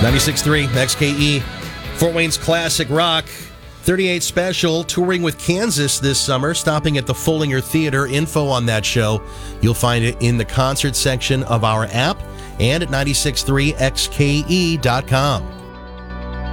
96.3 XKE, Fort Wayne's classic rock. 38 Special touring with Kansas this summer, stopping at the Follinger Theater. Info on that show, you'll find it in the concert section of our app and at 963xke.com.